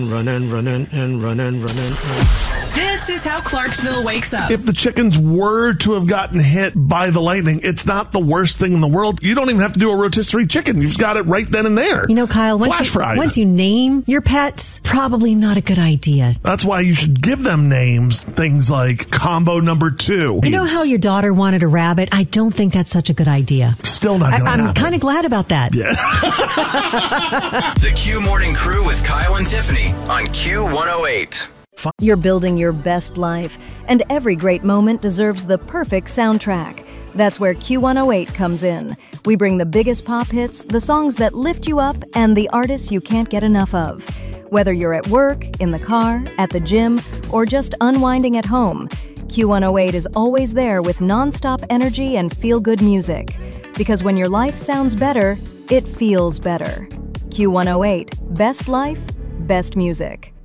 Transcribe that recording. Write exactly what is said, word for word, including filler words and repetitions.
Running, running, and running, running. This is how Clarksville wakes up. If the chickens were to have gotten hit by the lightning, it's not the worst thing in the world. You don't even have to do a rotisserie chicken. You've got it right then and there. You know, Kyle, once, Flash you, fried. once you name your pets, probably not a good idea. That's why you should give them names. Things like combo number two. You know how your daughter wanted a rabbit? I don't think that's such a good idea. Still not going to happen. I'm kind of glad about that. Yeah. The Q Morning Crew with Kyle and Tiffany on Q one oh eight. You're building your best life, and every great moment deserves the perfect soundtrack. That's where Q one oh eight comes in. We bring the biggest pop hits, the songs that lift you up, and the artists you can't get enough of. Whether you're at work, in the car, at the gym, or just unwinding at home, Q one oh eight is always there with nonstop energy and feel-good music. Because when your life sounds better, it feels better. Q one oh eight, best life, best music.